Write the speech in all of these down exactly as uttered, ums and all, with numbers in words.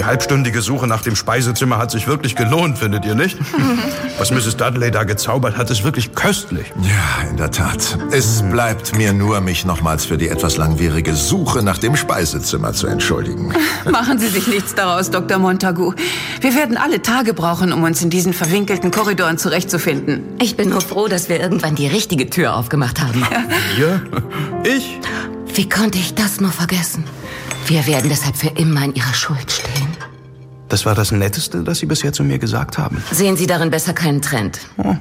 halbstündige Suche nach dem Speisezimmer hat sich wirklich gelohnt, findet ihr nicht? Was Misses Dudley da gezaubert hat, ist wirklich köstlich. Ja, in der Tat. Es bleibt mir nur, mich nochmals für die etwas langwierige Suche nach dem Speisezimmer zu entschuldigen. Machen Sie sich nichts daraus, Doktor Montagu. Wir werden alle Tage brauchen, um uns in diesen verwinkelten Korridoren zurechtzufinden. Ich bin nur froh, dass wir irgendwann die richtige Tür aufgemacht haben. Ja. Ihr? Ich? Wie konnte ich das nur vergessen? Wir werden deshalb für immer in Ihrer Schuld stehen. Das war das Netteste, das Sie bisher zu mir gesagt haben. Sehen Sie darin besser keinen Trend? Oh.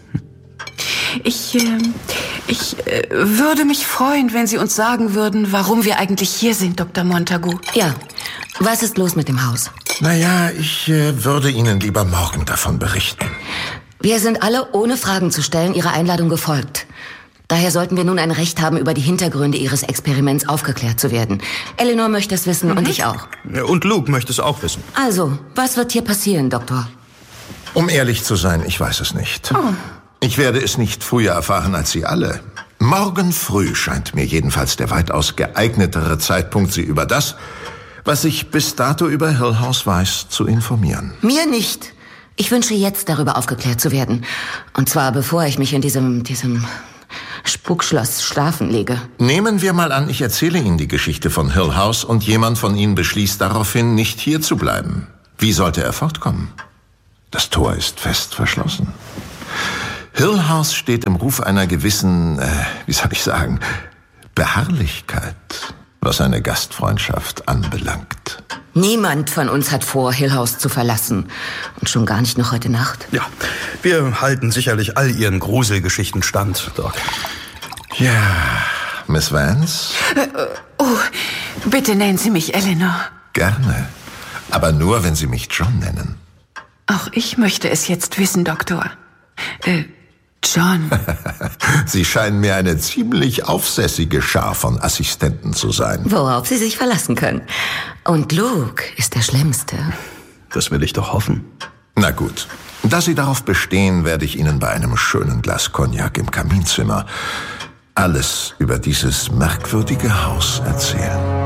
Ich, äh, ich äh, würde mich freuen, wenn Sie uns sagen würden, warum wir eigentlich hier sind, Doktor Montagu. Ja. Was ist los mit dem Haus? Naja, ich äh, würde Ihnen lieber morgen davon berichten. Wir sind alle, ohne Fragen zu stellen, Ihrer Einladung gefolgt. Daher sollten wir nun ein Recht haben, über die Hintergründe Ihres Experiments aufgeklärt zu werden. Eleanor möchte es wissen, mhm. und ich auch. Und Luke möchte es auch wissen. Also, was wird hier passieren, Doktor? Um ehrlich zu sein, ich weiß es nicht. Oh. Ich werde es nicht früher erfahren als Sie alle. Morgen früh scheint mir jedenfalls der weitaus geeignetere Zeitpunkt, Sie über das, was ich bis dato über Hill House weiß, zu informieren. Mir nicht. Ich wünsche jetzt, darüber aufgeklärt zu werden. Und zwar, bevor ich mich in diesem, diesem Spukschloss schlafen lege. Nehmen wir mal an, ich erzähle Ihnen die Geschichte von Hill House und jemand von Ihnen beschließt daraufhin, nicht hier zu bleiben. Wie sollte er fortkommen? Das Tor ist fest verschlossen. Hill House steht im Ruf einer gewissen, äh, wie soll ich sagen, Beharrlichkeit, was eine Gastfreundschaft anbelangt. Niemand von uns hat vor, Hill House zu verlassen. Und schon gar nicht noch heute Nacht. Ja, wir halten sicherlich all Ihren Gruselgeschichten stand, Doc. Ja, Miss Vance? Äh, oh, bitte nennen Sie mich Eleanor. Gerne, aber nur, wenn Sie mich John nennen. Auch ich möchte es jetzt wissen, Doktor. Äh, John. Sie scheinen mir eine ziemlich aufsässige Schar von Assistenten zu sein. Worauf Sie sich verlassen können. Und Luke ist der Schlimmste. Das will ich doch hoffen. Na gut. Da Sie darauf bestehen, werde ich Ihnen bei einem schönen Glas Cognac im Kaminzimmer alles über dieses merkwürdige Haus erzählen.